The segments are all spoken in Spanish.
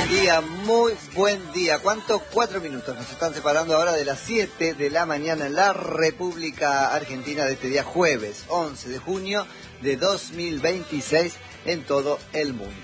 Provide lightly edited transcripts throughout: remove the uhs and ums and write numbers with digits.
muy buen día. ¿Cuántos? 4 minutos nos están separando ahora de las 7 de la mañana en la República Argentina de este día jueves 11 de junio de 2026 en todo el mundo.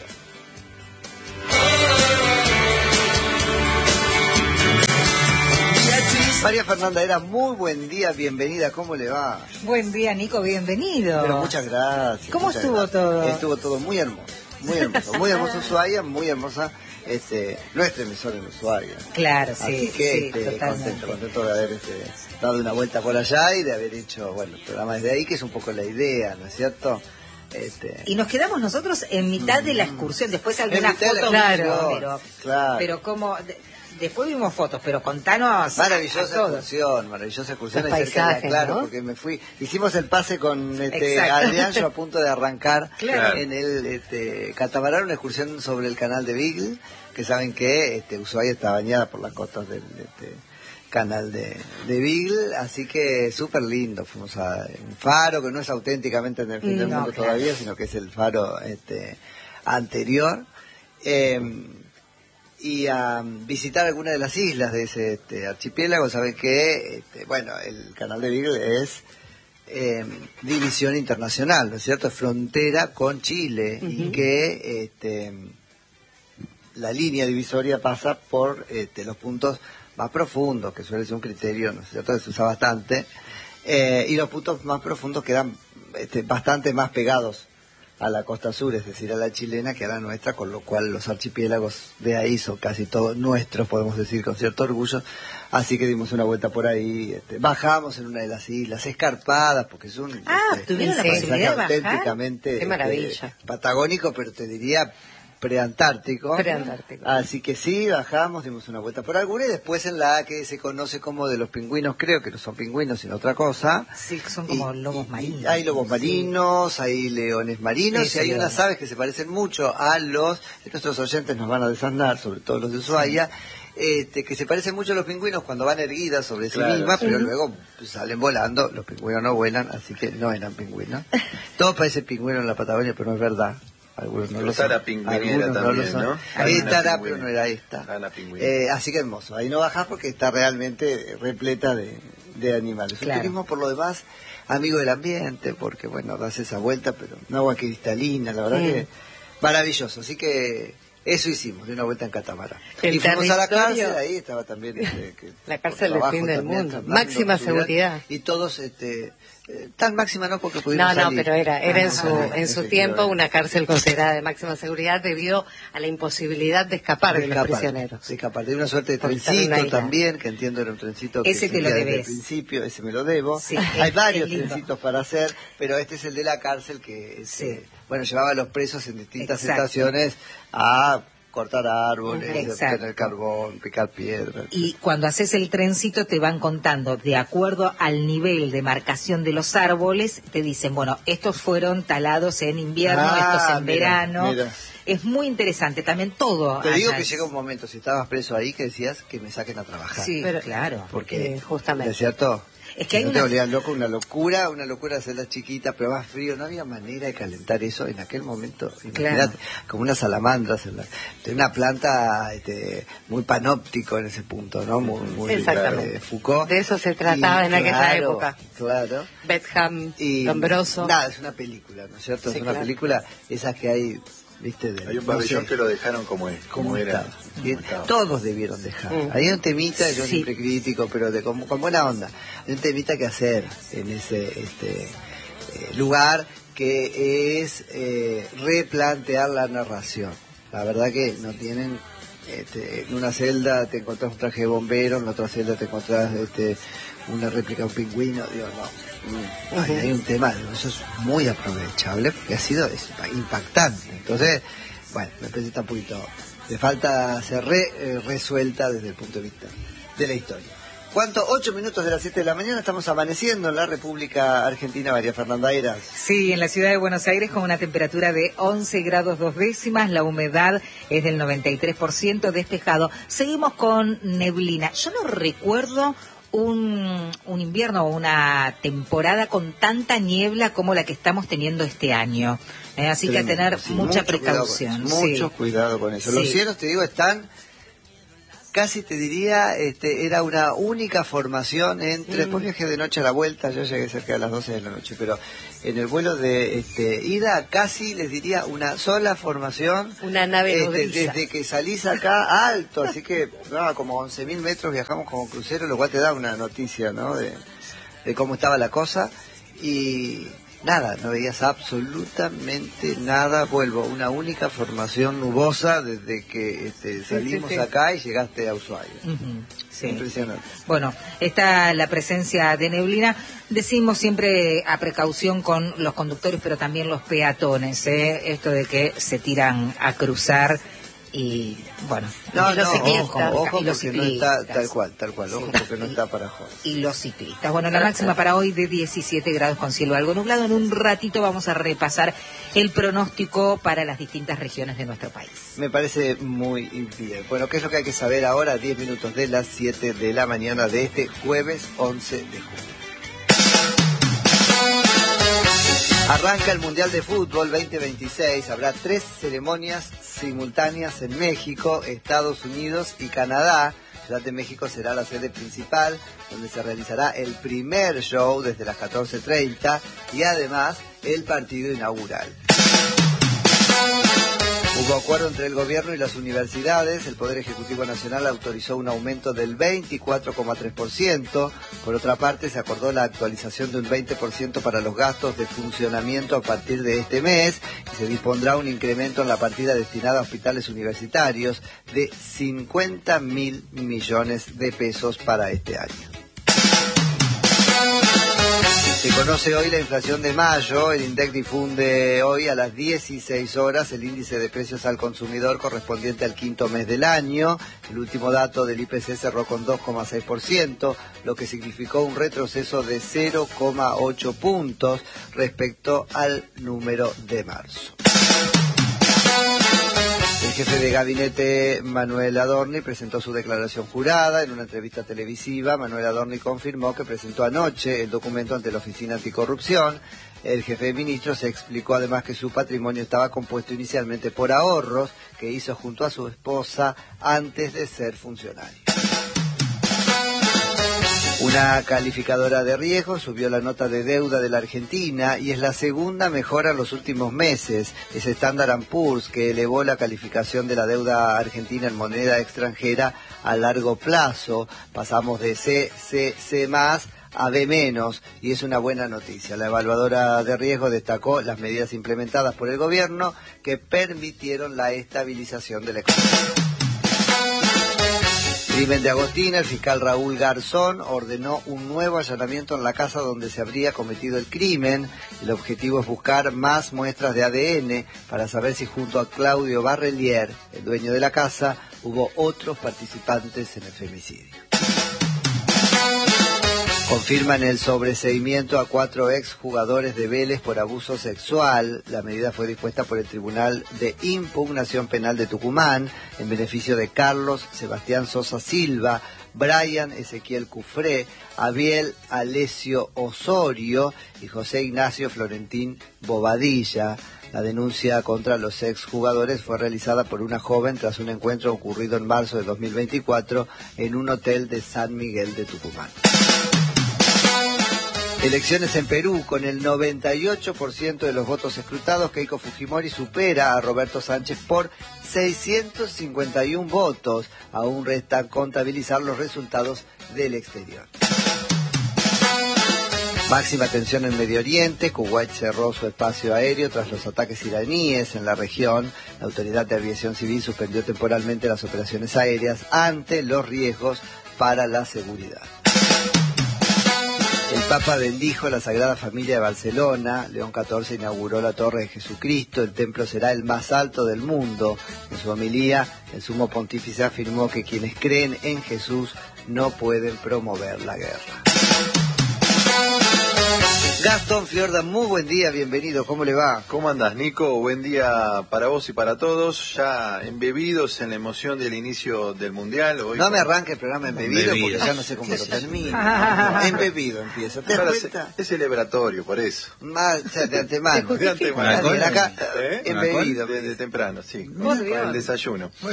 María Fernanda Era, muy buen día, bienvenida, ¿cómo le va? Buen día, Nico, bienvenido. Pero muchas gracias. ¿Cómo estuvo todo? Estuvo todo muy hermoso, muy hermoso Ushuaia, muy hermosa nuestra emisora en Ushuaia. Claro, sí. Así que totalmente. contento de haber dado una vuelta por allá y de haber hecho, el programa desde ahí, que es un poco la idea, ¿no es cierto? Y nos quedamos nosotros en mitad de la excursión, después algunas fotos, claro. Pero como... Después vimos fotos, pero contanos. Maravillosa excursión Los paisajes, claro, ¿no? porque hicimos el pase con Adrián, yo a punto de arrancar en el catamarán, una excursión sobre el canal de Beagle, que saben que Ushuaia está bañada por las costas del canal de Beagle, así que súper lindo. Fuimos a un faro que no es auténticamente en el fin del mundo todavía, sino que es el faro anterior. Y a visitar alguna de las islas de ese archipiélago. Saben que el canal de Beagle es división internacional, ¿no es cierto? Es frontera con Chile, y que la línea divisoria pasa por los puntos más profundos, que suele ser un criterio, ¿no es cierto?, que se usa bastante, y los puntos más profundos quedan bastante más pegados a la costa sur, es decir, a la chilena, que a la nuestra, con lo cual los archipiélagos de ahí son casi todos nuestros, podemos decir con cierto orgullo. Así que dimos una vuelta por ahí, bajamos en una de las islas escarpadas, porque es un tuvieron la posibilidad de bajar. Auténticamente qué maravilla, patagónico, pero te diría preantártico. Así que sí, bajamos, dimos una vuelta por alguna, y después en la que se conoce como de los pingüinos, creo que no son pingüinos sino otra cosa. Sí, son como lobos marinos. Hay lobos marinos, hay leones marinos, y hay unas aves que se parecen mucho a nuestros oyentes nos van a desandar, sobre todo los de Ushuaia, que se parecen mucho a los pingüinos cuando van erguidas sobre sí mismas, pero luego salen volando. Los pingüinos no vuelan, así que no eran pingüinos. Todo parece pingüino en la Patagonia, pero no es verdad. Algunos no lo son. Tara pingüinera también, ¿no? Tara, pero no era esta. Así que hermoso. Ahí no bajás porque está realmente repleta de animales. Un turismo, por lo demás, amigo del ambiente, porque, das esa vuelta, pero una agua cristalina, la verdad que maravilloso. Así que eso hicimos, de una vuelta en catamarán. Y fuimos a la cárcel, ahí estaba también... la cárcel del fin del mundo. Máxima seguridad. Y todos... tan máxima no, porque pudieron salir. Pero era en su tiempo una cárcel considerada de máxima seguridad debido a la imposibilidad de escapar de los prisioneros. De escapar, de una suerte de trencito también, que entiendo era un trencito que ese te lo debes. Desde el principio, ese me lo debo. Sí, hay varios trencitos para hacer, pero este es el de la cárcel que llevaba a los presos en distintas estaciones a cortar árboles, obtener carbón, picar piedras. Y cuando haces el trencito te van contando, de acuerdo al nivel de marcación de los árboles, te dicen, estos fueron talados en invierno, estos en verano. Mira. Es muy interesante también todo. Te digo que llega un momento, si estabas preso ahí, que decías que me saquen a trabajar. Sí, pero claro. Porque, justamente. ¿es cierto? Es que hay no te volvían loco, una locura hacerlas chiquitas, pero más frío, no había manera de calentar eso en aquel momento. Imagínate, como unas salamandras, de una planta muy panóptico en ese punto, ¿no? Muy exactamente. Foucault. De eso se trataba en aquella época. Claro. Betham, Lombroso. Nada, es una película, ¿no es cierto? Es una película, esas que hay... Hay un pabellón que lo dejaron como era. Todos debieron dejar. Hay un temita, yo siempre crítico, pero con buena onda. Hay un temita que hacer en ese lugar, que es replantear la narración. La verdad que no tienen... en una celda te encontrás un traje de bombero, en otra celda te encontrás una réplica de un pingüino. Hay un tema, eso es muy aprovechable, porque es impactante. Entonces, me parece que está un poquito... Le falta ser resuelta desde el punto de vista de la historia. ¿Cuánto? 8 minutos de las 7 de la mañana, estamos amaneciendo en la República Argentina, María Fernanda Eras. Sí, en la ciudad de Buenos Aires con una temperatura de 11 grados 2 décimas, la humedad es del 93%, despejado. Seguimos con neblina. Yo no recuerdo un invierno o una temporada con tanta niebla como la que estamos teniendo este año. Así que a tener mucha precaución. Mucho cuidado con eso. Los cielos, te digo, están... Casi te diría, era una única formación entre... Después viajé de noche a la vuelta, yo llegué cerca de las 12 de la noche, pero en el vuelo de ida casi les diría una sola formación. Una nave nodriza. Desde que salís acá alto, así que como 11.000 metros viajamos como crucero, lo cual te da una noticia, ¿no? De cómo estaba la cosa. Y... nada, no veías absolutamente nada. Vuelvo, una única formación nubosa desde que salimos acá y llegaste a Ushuaia. Impresionante. Bueno, está la presencia de neblina. Decimos siempre a precaución con los conductores, pero también los peatones, esto de que se tiran a cruzar. Y bueno, ojo porque no está tal cual, ojo porque no está para joder. Y los ciclistas. Bueno, la máxima para hoy de 17 grados con cielo algo nublado. En un ratito vamos a repasar el pronóstico para las distintas regiones de nuestro país. Me parece muy bien. Bueno, ¿qué es lo que hay que saber ahora? 10 minutos de las 7 de la mañana de este jueves 11 de junio. Arranca el Mundial de Fútbol 2026. Habrá 3 ceremonias simultáneas en México, Estados Unidos y Canadá. Ciudad de México será la sede principal, donde se realizará el primer show desde las 14:30 y además el partido inaugural. Hubo acuerdo entre el gobierno y las universidades. El Poder Ejecutivo Nacional autorizó un aumento del 24,3%. Por otra parte, se acordó la actualización de un 20% para los gastos de funcionamiento a partir de este mes y se dispondrá un incremento en la partida destinada a hospitales universitarios de 50.000 millones de pesos para este año. Se conoce hoy la inflación de mayo. El INDEC difunde hoy a las 16 horas el índice de precios al consumidor correspondiente al quinto mes del año. El último dato del IPC cerró con 2,6%, lo que significó un retroceso de 0,8 puntos respecto al número de marzo. El jefe de gabinete, Manuel Adorni, presentó su declaración jurada. En una entrevista televisiva, Manuel Adorni confirmó que presentó anoche el documento ante la Oficina Anticorrupción. El jefe de ministros explicó además que su patrimonio estaba compuesto inicialmente por ahorros que hizo junto a su esposa antes de ser funcionario. Una calificadora de riesgo subió la nota de deuda de la Argentina y es la segunda mejora en los últimos meses. Es Standard & Poor's que elevó la calificación de la deuda argentina en moneda extranjera a largo plazo. Pasamos de C+ a B- y es una buena noticia. La evaluadora de riesgo destacó las medidas implementadas por el gobierno que permitieron la estabilización de la economía. Crimen de Agostina. El fiscal Raúl Garzón ordenó un nuevo allanamiento en la casa donde se habría cometido el crimen. El objetivo es buscar más muestras de ADN para saber si junto a Claudio Barrelier, el dueño de la casa, hubo otros participantes en el femicidio. Confirman el sobreseimiento a 4 exjugadores de Vélez por abuso sexual. La medida fue dispuesta por el Tribunal de Impugnación Penal de Tucumán en beneficio de Carlos Sebastián Sosa Silva, Brian Ezequiel Cufré, Abiel Alesio Osorio y José Ignacio Florentín Bobadilla. La denuncia contra los exjugadores fue realizada por una joven tras un encuentro ocurrido en marzo de 2024 en un hotel de San Miguel de Tucumán. Elecciones en Perú. Con el 98% de los votos escrutados, Keiko Fujimori supera a Roberto Sánchez por 651 votos. Aún resta contabilizar los resultados del exterior. Máxima tensión en Medio Oriente. Kuwait cerró su espacio aéreo tras los ataques iraníes en la región. La Autoridad de Aviación Civil suspendió temporalmente las operaciones aéreas ante los riesgos para la seguridad. El Papa bendijo la Sagrada Familia de Barcelona. León XIV inauguró la Torre de Jesucristo. El templo será el más alto del mundo. En su homilía, el sumo pontífice afirmó que quienes creen en Jesús no pueden promover la guerra. Gastón Fiorda, muy buen día, bienvenido, ¿cómo le va? ¿Cómo andás, Nico? Buen día para vos y para todos, ya embebidos en la emoción del inicio del Mundial. Hoy no me arranque el programa embebido porque ya no sé cómo lo termino. Embebido empieza, ¿te das cuenta? Es celebratorio, por eso. Más, o sea, de antemano. De antemano. Acá, embebido. Desde temprano, sí. Muy bien. Para el desayuno. Muy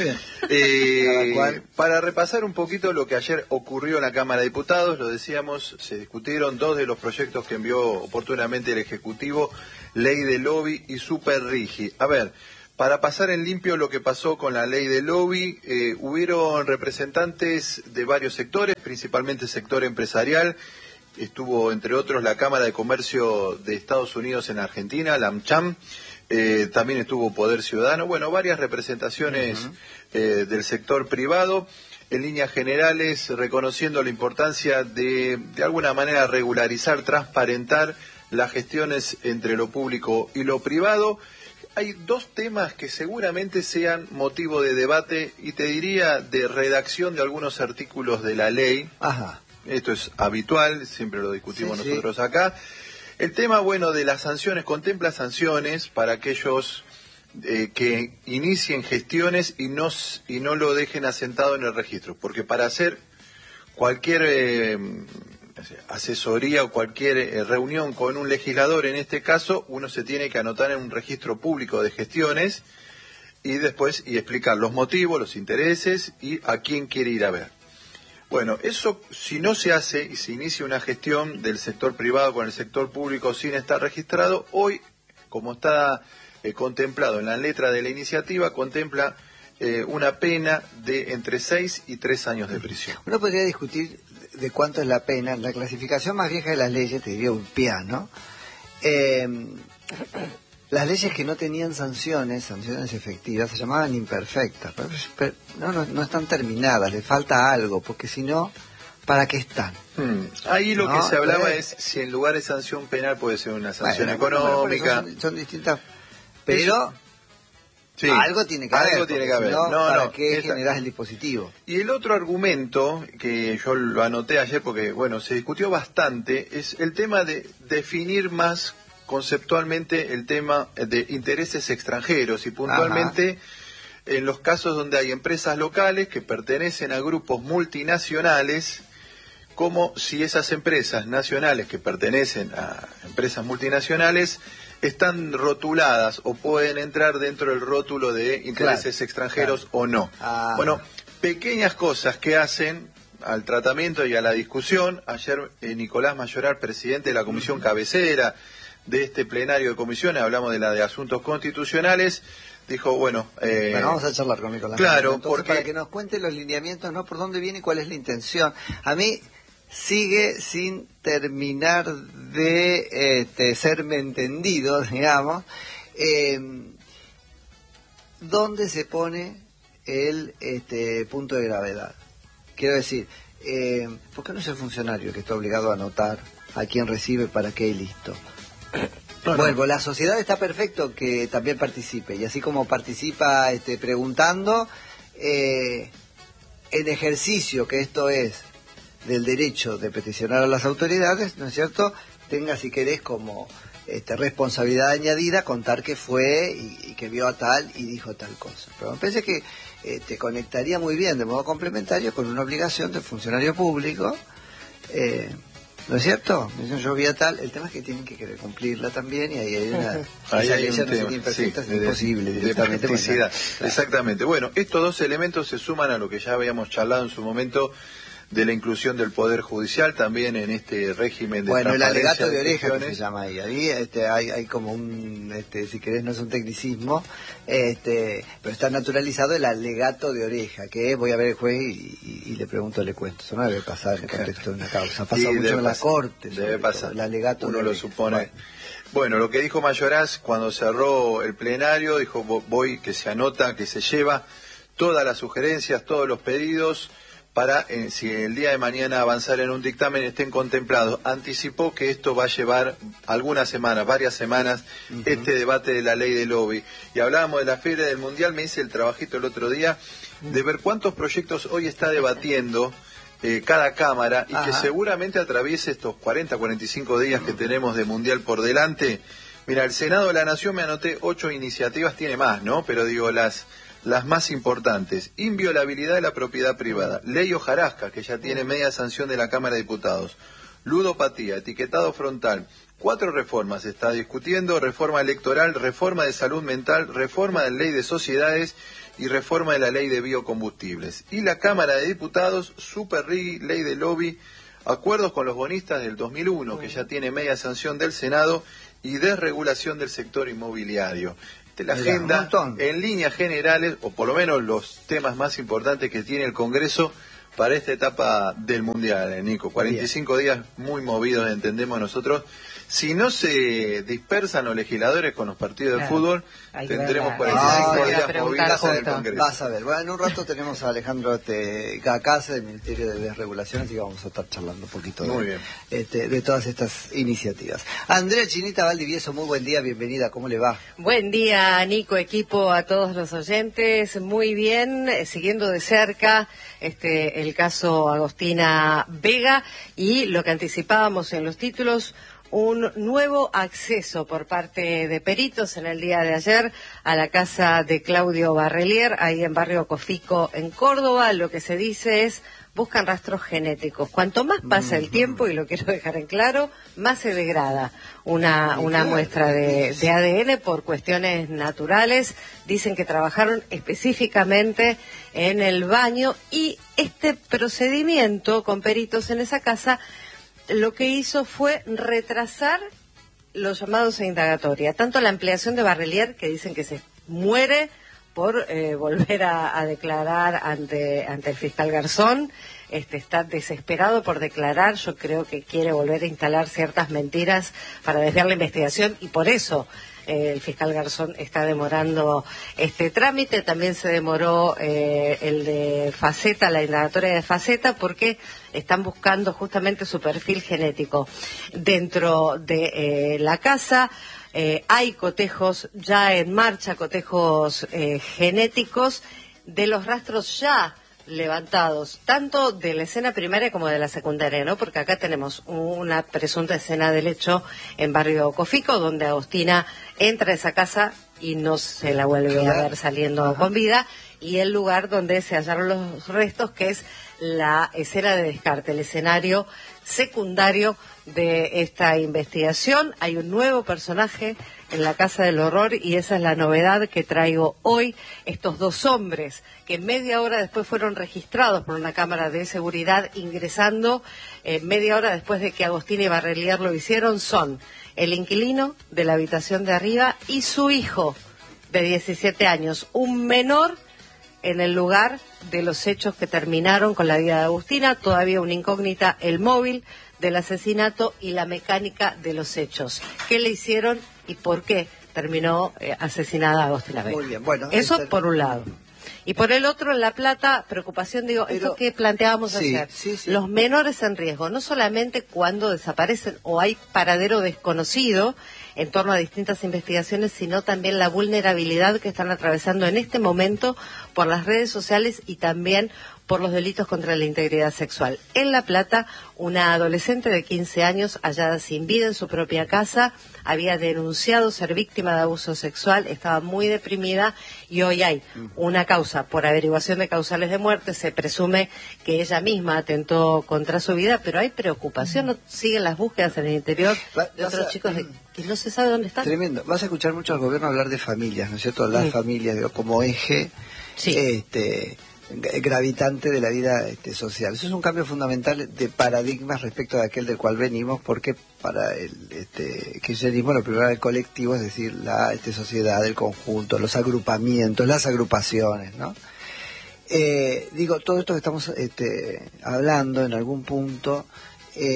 bien. Para repasar un poquito lo que ayer ocurrió en la Cámara de Diputados, lo decíamos, se discutieron dos de los proyectos que envió oportunamente el Ejecutivo, Ley de Lobby y Super Rigi. A ver, para pasar en limpio lo que pasó con la Ley de Lobby, hubieron representantes de varios sectores, principalmente sector empresarial. Estuvo, entre otros, la Cámara de Comercio de Estados Unidos en Argentina, la AmCham. También estuvo Poder Ciudadano. Bueno, varias representaciones del sector privado. En líneas generales, reconociendo la importancia de alguna manera, regularizar, transparentar las gestiones entre lo público y lo privado. Hay dos temas que seguramente sean motivo de debate y te diría de redacción de algunos artículos de la ley. Ajá. Esto es habitual, siempre lo discutimos nosotros acá. El tema, bueno, de las sanciones, contempla sanciones para aquellos que inicien gestiones y no lo dejen asentado en el registro, porque para hacer cualquier asesoría o cualquier reunión con un legislador, en este caso, uno se tiene que anotar en un registro público de gestiones y después explicar los motivos, los intereses y a quién quiere ir a ver. Bueno, eso si no se hace y se inicia una gestión del sector privado con el sector público sin estar registrado, hoy, como está contemplado en la letra de la iniciativa, contempla una pena de entre 6 y 3 años de prisión. Uno podría discutir de cuánto es la pena. La clasificación más vieja de las leyes, te diría un piano. Las leyes que no tenían sanciones efectivas, se llamaban imperfectas. Pero no están terminadas, le falta algo, porque si no, ¿para qué están? Ahí lo que se hablaba es si en lugar de sanción penal puede ser una sanción económica. Son distintas, pero sí, algo tiene que haber. Algo tiene que haber. ¿Para qué generás el dispositivo? Y el otro argumento, que yo lo anoté ayer porque, bueno, se discutió bastante, es el tema de definir más conceptualmente el tema de intereses extranjeros y puntualmente en los casos donde hay empresas locales que pertenecen a grupos multinacionales, como si esas empresas nacionales que pertenecen a empresas multinacionales están rotuladas o pueden entrar dentro del rótulo de intereses extranjeros o no. Bueno, pequeñas cosas que hacen al tratamiento y a la discusión. Ayer Nicolás Mayoral, presidente de la comisión cabecera de este plenario de comisiones, hablamos de la de asuntos constitucionales, dijo, bueno, vamos a charlar con Nicolás. Claro, porque para que nos cuente los lineamientos, ¿no? Por dónde viene y cuál es la intención. A mí sigue sin terminar de serme entendido, digamos, dónde se pone el punto de gravedad. Quiero decir, ¿por qué no es el funcionario que está obligado a anotar a quién recibe, para qué y listo? Vuelvo, la sociedad está perfecto que también participe, y así como participa preguntando, en ejercicio que esto es del derecho de peticionar a las autoridades, ¿no es cierto?, tenga, si querés, como responsabilidad añadida contar que fue y que vio a tal y dijo tal cosa. Pero me parece que te conectaría muy bien de modo complementario con una obligación del funcionario público, ¿no es cierto? Yo vi a tal, el tema es que tienen que querer cumplirla también, y ahí hay una... Ahí hay un tema, imperfecta, sí, es imposible de practicidad. Claro. Exactamente. Bueno, estos dos elementos se suman a lo que ya habíamos charlado en su momento de la inclusión del Poder Judicial también en este régimen de el alegato de oreja que se llama ahí. Ahí hay como un, si querés, no es un tecnicismo, pero está naturalizado el alegato de oreja, que voy a ver el juez y le pregunto, le cuento. Eso no debe pasar en el contexto de una causa. Pasa mucho en la corte. Debe pasar. El alegato uno de lo oreja. supone. Bueno, lo que dijo Mayoraz cuando cerró el plenario, dijo, voy, que se anota, que se lleva todas las sugerencias, todos los pedidos, para, si el día de mañana avanzar en un dictamen, estén contemplados. Anticipó que esto va a llevar algunas semanas, varias semanas, este debate de la ley de lobby. Y hablábamos de la Feria del Mundial, me hice el trabajito el otro día, de ver cuántos proyectos hoy está debatiendo cada cámara, y que seguramente atraviese estos 40, 45 días que tenemos de Mundial por delante. Mira, el Senado de la Nación, me anoté 8 iniciativas, tiene más, ¿no? Pero digo, las más importantes: inviolabilidad de la propiedad privada, ley hojarasca, que ya tiene media sanción de la Cámara de Diputados, ludopatía, etiquetado frontal, 4 reformas se está discutiendo: reforma electoral, reforma de salud mental, reforma de la ley de sociedades y reforma de la ley de biocombustibles. Y la Cámara de Diputados, Super Righi, ley de lobby, acuerdos con los bonistas del 2001, que ya tiene media sanción del Senado, y desregulación del sector inmobiliario. La agenda, en líneas generales, o por lo menos los temas más importantes que tiene el Congreso para esta etapa del Mundial, Nico. 45 días muy movidos, entendemos nosotros. Si no se dispersan los legisladores con los partidos de fútbol, tendremos 45 días movidas en el Congreso. Vas a ver. Bueno, en un rato tenemos a Alejandro Gacasa del Ministerio de Desregulación, así que vamos a estar charlando un poquito de todas estas iniciativas. Andrea Chinita Valdivieso, muy buen día, bienvenida, ¿cómo le va? Buen día, Nico, equipo, a todos los oyentes. Muy bien, siguiendo de cerca el caso Agostina Vega y lo que anticipábamos en los títulos: un nuevo acceso por parte de peritos en el día de ayer a la casa de Claudio Barrelier, ahí en Barrio Cofico, en Córdoba. Lo que se dice es: buscan rastros genéticos. Cuanto más pasa el tiempo, y lo quiero dejar en claro, más se degrada una muestra de ADN por cuestiones naturales. Dicen que trabajaron específicamente en el baño, y este procedimiento con peritos en esa casa lo que hizo fue retrasar los llamados a indagatoria. Tanto la ampliación de Barrelier, que dicen que se muere por volver a declarar ante el fiscal Garzón, está desesperado por declarar. Yo creo que quiere volver a instalar ciertas mentiras para desviar la investigación, y por eso el fiscal Garzón está demorando este trámite. También se demoró el de Faceta, la indagatoria de Faceta, porque están buscando justamente su perfil genético dentro de la casa. Hay cotejos ya en marcha, cotejos genéticos de los rastros ya levantados, tanto de la escena primaria como de la secundaria, ¿no? Porque acá tenemos una presunta escena del hecho en Barrio Cofico, donde Agostina entra a esa casa y no se la vuelve a ver saliendo con vida, y el lugar donde se hallaron los restos, que es la escena de descarte, el escenario secundario de esta investigación. Hay un nuevo personaje en la Casa del Horror, y esa es la novedad que traigo hoy. Estos 2 hombres, que media hora después fueron registrados por una cámara de seguridad ingresando, media hora después de que Agostina y Barrelier lo hicieron, son el inquilino de la habitación de arriba y su hijo de 17 años, un menor en el lugar de los hechos que terminaron con la vida de Agostina. Todavía una incógnita el móvil del asesinato y la mecánica de los hechos. ¿Qué le hicieron y por qué terminó asesinada Agostina Vega? Muy bien, bueno. Eso por un lado. Y por el otro, en La Plata, preocupación, digo, esto que planteábamos ayer. Los menores en riesgo, no solamente cuando desaparecen o hay paradero desconocido en torno a distintas investigaciones, sino también la vulnerabilidad que están atravesando en este momento por las redes sociales y también por los delitos contra la integridad sexual. En La Plata, una adolescente de 15 años hallada sin vida en su propia casa, había denunciado ser víctima de abuso sexual, estaba muy deprimida, y hoy hay una causa por averiguación de causales de muerte. Se presume que ella misma atentó contra su vida, pero hay preocupación. Siguen las búsquedas en el interior de otros chicos que no se sabe dónde están. Tremendo. Vas a escuchar mucho al gobierno hablar de familias, ¿no es cierto? Las familias, digo, como eje gravitante de la vida social. Eso es un cambio fundamental de paradigmas respecto de aquel del cual venimos, porque para el kirchnerismo lo primero era el colectivo, es decir, la sociedad, el conjunto, los agrupamientos, las agrupaciones, ¿no? Digo, todo esto que estamos hablando en algún punto,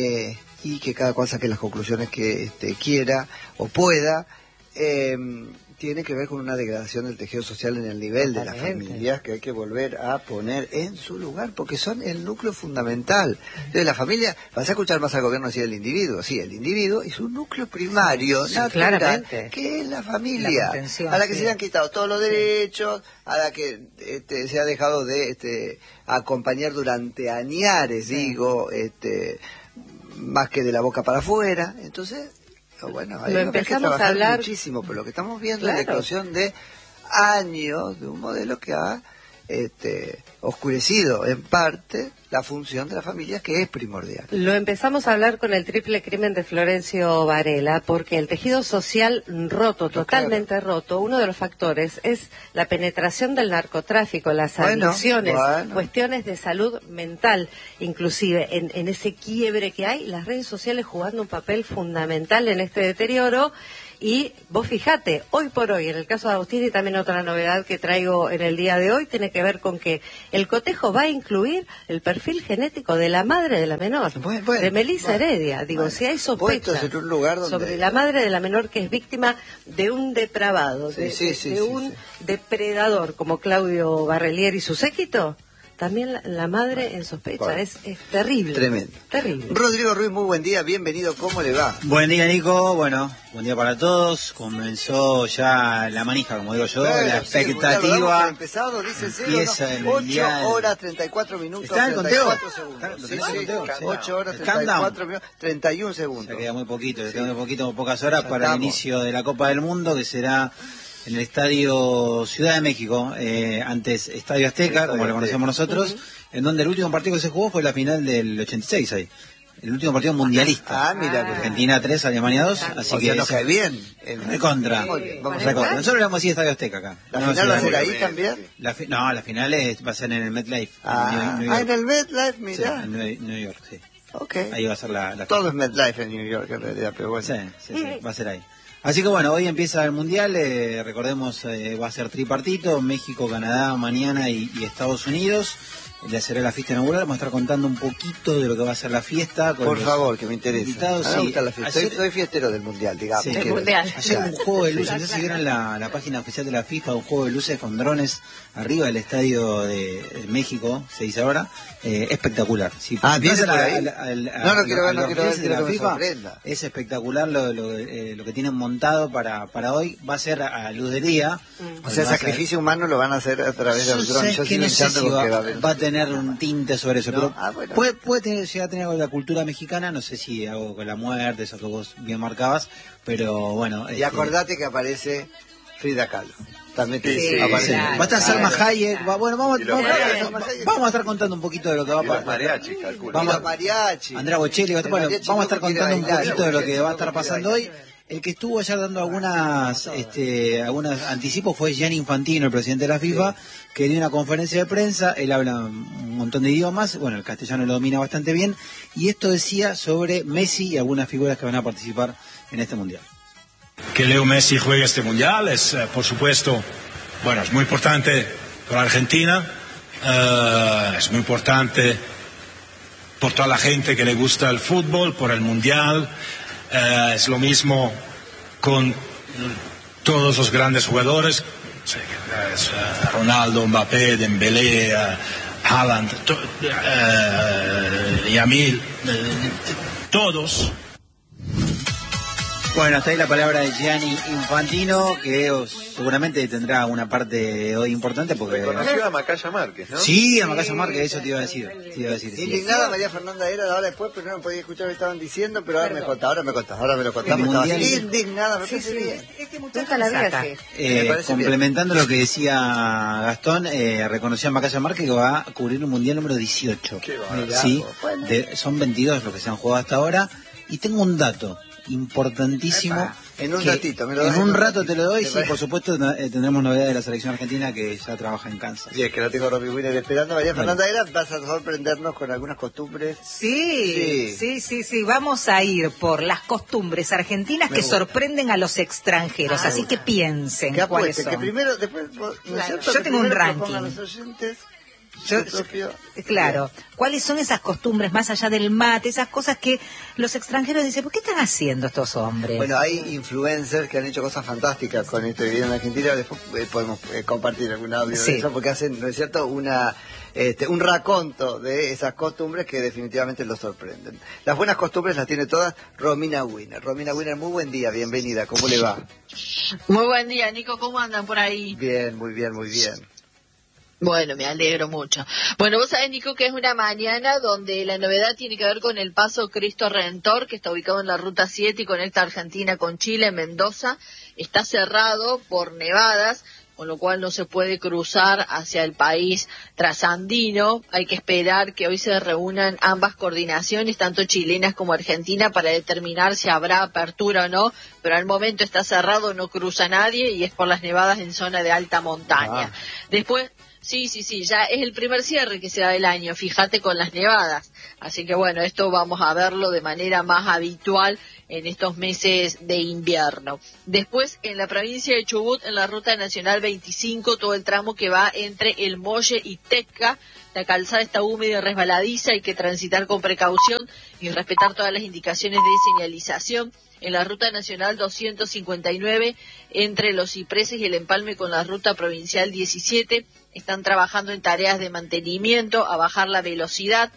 y que cada cual saque las conclusiones que quiera o pueda, tiene que ver con una degradación del tejido social en el nivel de las familias, que hay que volver a poner en su lugar, porque son el núcleo fundamental. Entonces la familia, vas a escuchar más al gobierno decir el individuo, sí, el individuo y su núcleo primario, natural, que es la familia, a la que se le han quitado todos los derechos, a la que se ha dejado de acompañar durante añares, digo, más que de la boca para afuera. Entonces, bueno, ahí empezamos a hablar muchísimo, pero lo que estamos viendo es la eclosión de años de un modelo que ha oscurecido en parte la función de la familia, que es primordial. Lo empezamos a hablar con el triple crimen de Florencio Varela, porque el tejido social roto, totalmente roto, uno de los factores es la penetración del narcotráfico, las adicciones, cuestiones de salud mental, inclusive en ese quiebre que hay, las redes sociales jugando un papel fundamental en este deterioro. Y vos fijate, hoy por hoy, en el caso de Agustín, y también otra novedad que traigo en el día de hoy, tiene que ver con que el cotejo va a incluir el perfil genético de la madre de la menor, de Melissa Heredia. Digo, si hay sospechas sobre la madre de la menor que es víctima de un depravado, de un depredador como Claudio Barrelier y su séquito, también la madre en sospecha. Es terrible. Tremendo. Terrible. Rodrigo Ruiz, muy buen día, bienvenido, ¿cómo le va? Buen día, Nico. Bueno, buen día para todos. Comenzó ya la manija, como digo yo, la expectativa. Empezado, dice empieza el 8 horas 34 minutos. ¿Está el conteo? 8 horas 34 minutos 31 segundos. Ya queda muy poquito, pocas horas para el inicio de la Copa del Mundo, que será en el Estadio Ciudad de México, antes Estadio Azteca, como lo conocemos nosotros, en donde el último partido que se jugó fue la final del 86 ahí. El último partido mundialista. Mira. Argentina 3, Alemania 2, así que nos cae bien. Recontra. Nosotros le vamos a decir Estadio Azteca acá. ¿La final va a ser ahí también? La final va a ser en el MetLife. En el MetLife, mirá. Sí, en New York, sí. Okay. Ahí va a ser la todo es MetLife en New York, en realidad, pero bueno. Sí, va a ser ahí. Así que bueno, hoy empieza el Mundial, recordemos, va a ser tripartito, México, Canadá mañana y Estados Unidos. Le será la fiesta inaugural, vamos a estar contando un poquito de lo que va a ser la fiesta. Con por favor, que me interesa. Invitados, me gusta la fiesta. Soy fiestero del Mundial, digamos. Sí, ayer un juego de luces, no sé si vieron la página oficial de la FIFA, un juego de luces con drones arriba del estadio de México, se dice ahora, espectacular. Si ¿viene por ahí? No quiero ver la FIFA, es espectacular lo que tienen montado para hoy, va a ser a luz del día. O sea, sacrificio humano lo van a hacer a través de los drones. Yo no sé si va a tener un tinte sobre eso, pero bueno. puede llegar a tener algo de la cultura mexicana, no sé si algo con la muerte, eso que vos bien marcabas, pero bueno. Y acordate que aparece Frida Kahlo. También aparece. Va a estar Salma Hayek, vamos a estar contando un poquito de lo que va a pasar. Mariachis, calculo. Andrea Bocelli, vamos a estar contando un poquito de lo que va a estar pasando hoy. El que estuvo ayer dando algunos anticipos fue Gianni Infantino, el presidente de la FIFA, que dio una conferencia de prensa. Él habla un montón de idiomas, bueno, el castellano lo domina bastante bien, y esto decía sobre Messi y algunas figuras que van a participar en este Mundial. Que Leo Messi juegue este Mundial es, por supuesto, bueno, es muy importante para Argentina, es muy importante por toda la gente que le gusta el fútbol, por el Mundial. Es lo mismo con todos los grandes jugadores, Ronaldo, Mbappé, Dembélé, Haaland, Yamil, todos. Bueno, hasta ahí la palabra de Gianni Infantino, que seguramente tendrá una parte hoy importante porque... Conoció a Macaya Márquez, ¿no? Sí, a Macaya Márquez, eso te iba a decir. Indignada María Fernanda era de ahora después, pero no me podía escuchar lo que estaban diciendo, pero ahora me lo contaba. Indignada, me parece bien. Nunca la vi así. Complementando lo que decía Gastón, reconoció a Macaya Márquez que va a cubrir un Mundial número 18. Sí, son 22 los que se han jugado hasta ahora, y tengo un dato importantísimo. En un ratito, me lo das. En un rato te lo doy, sí, por supuesto tendremos novedades de la selección argentina que ya trabaja en Kansas. Sí, es que no tengo Robbie Williams esperando. María Fernanda Era, vas a sorprendernos con algunas costumbres. Sí. Vamos a ir por las costumbres argentinas que sorprenden a los extranjeros, así que piensen que cuáles son. Que primero, después, yo tengo un ranking. A los oyentes Claro. ¿Cuáles son esas costumbres más allá del mate, esas cosas que los extranjeros dicen, ¿por qué están haciendo estos hombres? Bueno, hay influencers que han hecho cosas fantásticas con esto de vida en Argentina. Después podemos compartir algún audio de eso, porque hacen, ¿no es cierto?, un raconto de esas costumbres que definitivamente los sorprenden. Las buenas costumbres las tiene todas Romina Winner. Romina Winner, muy buen día, bienvenida, ¿cómo le va? Muy buen día, Nico, ¿cómo andan por ahí? Bien, muy bien, muy bien. Bueno, me alegro mucho. Bueno, vos sabés, Nico, que es una mañana donde la novedad tiene que ver con el paso Cristo Redentor, que está ubicado en la Ruta 7 y conecta Argentina con Chile, en Mendoza. Está cerrado por nevadas, con lo cual no se puede cruzar hacia el país trasandino. Hay que esperar que hoy se reúnan ambas coordinaciones, tanto chilenas como argentinas, para determinar si habrá apertura o no, pero al momento está cerrado, no cruza nadie y es por las nevadas en zona de alta montaña. Después... Sí, ya es el primer cierre que se da del año, fíjate, con las nevadas. Así que bueno, esto vamos a verlo de manera más habitual en estos meses de invierno. Después, en la provincia de Chubut, en la Ruta Nacional 25, todo el tramo que va entre El Molle y Tecca, la calzada está húmeda y resbaladiza, hay que transitar con precaución y respetar todas las indicaciones de señalización. En la Ruta Nacional 259, entre Los Cipreses y el empalme con la Ruta Provincial 17, están trabajando en tareas de mantenimiento, a bajar la velocidad.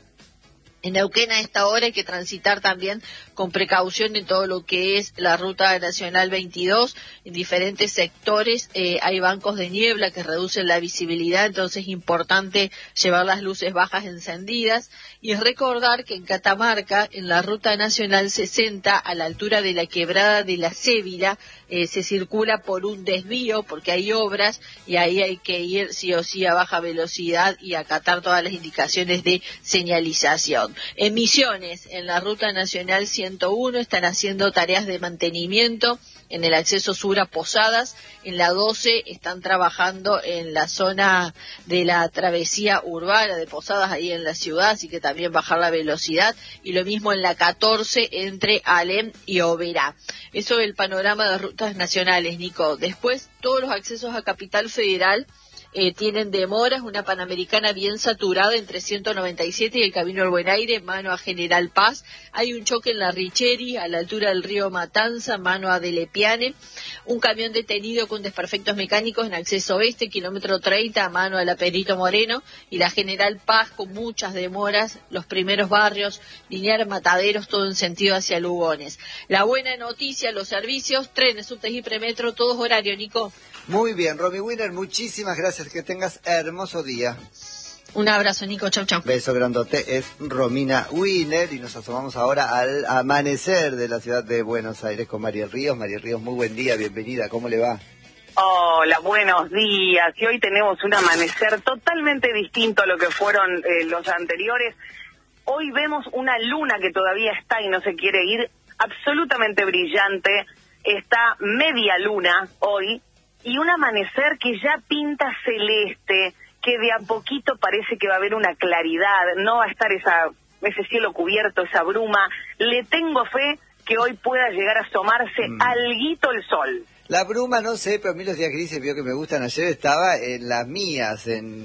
En Neuquén a esta hora hay que transitar también con precaución en todo lo que es la Ruta Nacional 22. En diferentes sectores hay bancos de niebla que reducen la visibilidad, entonces es importante llevar las luces bajas encendidas. Y recordar que en Catamarca, en la Ruta Nacional 60, a la altura de la quebrada de la Cébila, se circula por un desvío porque hay obras y ahí hay que ir sí o sí a baja velocidad y acatar todas las indicaciones de señalización. En Misiones, en la Ruta Nacional 101, están haciendo tareas de mantenimiento en el acceso sur a Posadas. En la 12 están trabajando en la zona de la travesía urbana de Posadas, ahí en la ciudad, así que también bajar la velocidad. Y lo mismo en la 14 entre Alem y Oberá. Eso es el panorama de rutas nacionales, Nico. Después, todos los accesos a Capital Federal tienen demoras, una Panamericana bien saturada entre 197 y el Camino del Buen Aire, mano a General Paz. Hay un choque en la Richeri, a la altura del río Matanza, mano a Delepiane. Un camión detenido con desperfectos mecánicos en acceso oeste, kilómetro 30, a mano a la Perito Moreno. Y la General Paz con muchas demoras, los primeros barrios, Liniar, Mataderos, todo en sentido hacia Lugones. La buena noticia, los servicios, trenes, subtes y premetro, todos horario, Nico. Muy bien, Romy Winner, muchísimas gracias, que tengas hermoso día. Un abrazo, Nico, chau. Beso grandote, es Romina Winner y nos asomamos ahora al amanecer de la ciudad de Buenos Aires con María Ríos. María Ríos, muy buen día, bienvenida, ¿cómo le va? Hola, buenos días. Y hoy tenemos un amanecer totalmente distinto a lo que fueron los anteriores. Hoy vemos una luna que todavía está y no se quiere ir, absolutamente brillante. Está media luna hoy. Y un amanecer que ya pinta celeste, que de a poquito parece que va a haber una claridad, no va a estar ese cielo cubierto, esa bruma. Le tengo fe que hoy pueda llegar a asomarse alguito el sol. La bruma, no sé, pero a mí los días grises, vio que me gustan. Ayer estaba en Las Mías, en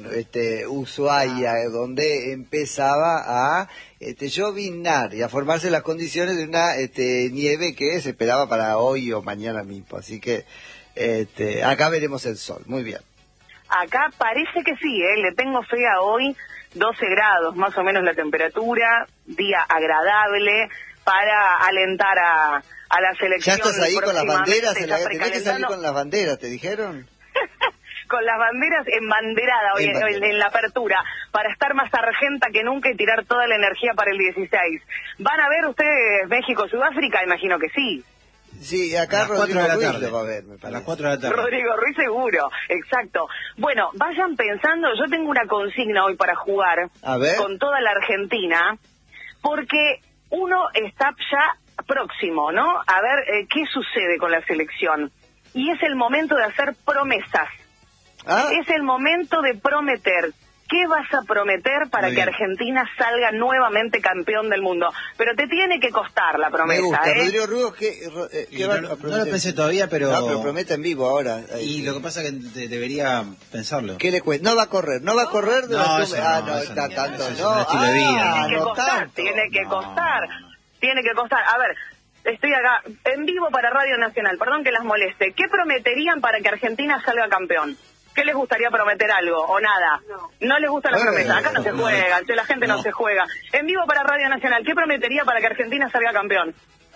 Ushuaia, donde empezaba a lloviznar y a formarse las condiciones de una nieve que se esperaba para hoy o mañana mismo. Así que acá veremos el sol, muy bien. Acá parece que sí, le tengo fe a hoy, 12 grados más o menos la temperatura, día agradable para alentar a la selección. ¿Ya estás ahí con las banderas? ¿Tenés que salir con las banderas, te dijeron? Con las banderas embanderadas hoy en la apertura, para estar más argenta que nunca y tirar toda la energía para el 16. ¿Van a ver ustedes México-Sudáfrica? Imagino que sí. Sí, acá Rodrigo Ruiz lo va a ver, me parece. A las 4 de la tarde. Rodrigo Ruiz seguro, exacto. Bueno, vayan pensando, yo tengo una consigna hoy para jugar con toda la Argentina, porque uno está ya próximo, ¿no? A ver qué sucede con la selección. Y es el momento de hacer promesas. Es el momento de prometer. ¿Qué vas a prometer para que Argentina salga nuevamente campeón del mundo? Pero te tiene que costar la promesa. Me gusta. Rodrigo Rugos, ¿qué va a prometer? No lo pensé todavía, pero... No, pero promete en vivo ahora. Y lo que pasa es que debería pensarlo. ¿Qué le cuesta? No va a correr. No va a correr. No, está tanto. Tiene que costar. A ver, estoy acá en vivo para Radio Nacional. Perdón que las moleste. ¿Qué prometerían para que Argentina salga campeón? ¿Qué les gustaría prometer algo o nada? No les gusta la promesa. Acá no se juega, la gente no se juega. En vivo para Radio Nacional, ¿qué prometería para que Argentina salga campeón?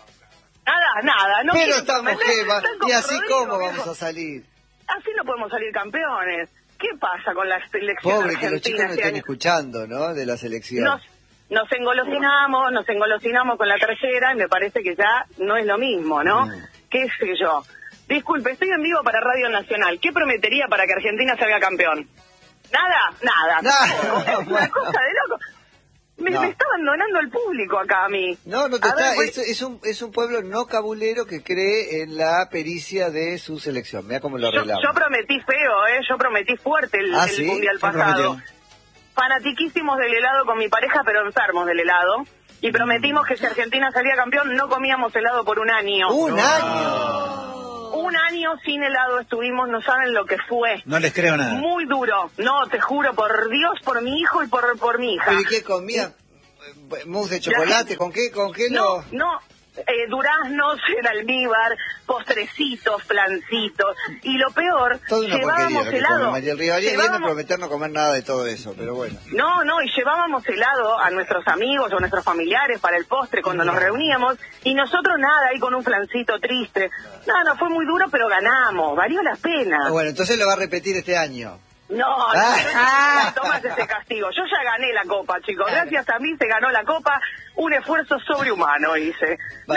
Nada. No. Pero estamos y así cómo vamos a salir. Así no podemos salir campeones. ¿Qué pasa con la selección Pobre, argentina? que los chicos no estén escuchando, ¿no? De la selección. Nos engolosinamos con la tercera y me parece que ya no es lo mismo, ¿no? ¿Qué sé yo? Disculpe, estoy en vivo para Radio Nacional. ¿Qué prometería para que Argentina salga campeón? Nada. Es una cosa de loco. Me está abandonando el público acá a mí. No te está. Es un pueblo no cabulero que cree en la pericia de su selección. Mira cómo lo arreglamos. Yo prometí feo, yo prometí fuerte el mundial pasado. Fanatiquísimos del helado con mi pareja, pero enfermos del helado. Y prometimos que si Argentina salía campeón no comíamos helado por un año. ¡Un año! Un año sin helado estuvimos, no saben lo que fue. No les creo nada. Muy duro. No, te juro, por Dios, por mi hijo y por mi hija. ¿Pero y qué comía? ¿Mousse de chocolate? ¿Con qué No, duraznos en almíbar, postrecitos, flancitos. Y lo peor, llevábamos helado. María del Río, haría bien en prometer no comer nada de todo eso, pero bueno. No, y llevábamos helado a nuestros amigos o a nuestros familiares para el postre cuando nos reuníamos, y nosotros nada, ahí con un flancito triste. No, fue muy duro, pero ganamos, valió la pena. Bueno, entonces lo va a repetir este año. No, tomás ese castigo. Yo ya gané la copa, chicos. Gracias a mí se ganó la copa. Un esfuerzo sobrehumano hice.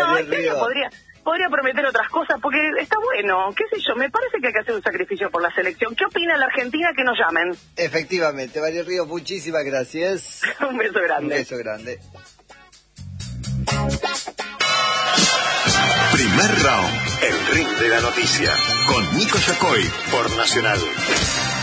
Podría prometer otras cosas porque está bueno. ¿Qué sé yo? Me parece que hay que hacer un sacrificio por la selección. ¿Qué opina la Argentina? Que nos llamen. Efectivamente. María Ríos, muchísimas gracias. Un beso grande. Un beso grande. Primer round, el ring de la noticia, con Nico Yacoy por Nacional.